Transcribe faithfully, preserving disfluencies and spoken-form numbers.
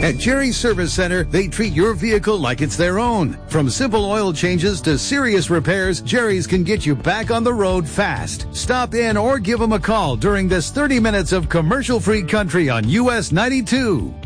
At Jerry's Service Center, they treat your vehicle like it's their own. From simple oil changes to serious repairs, Jerry's can get you back on the road fast. Stop in or give them a call during this thirty minutes of commercial-free country on U S ninety-two.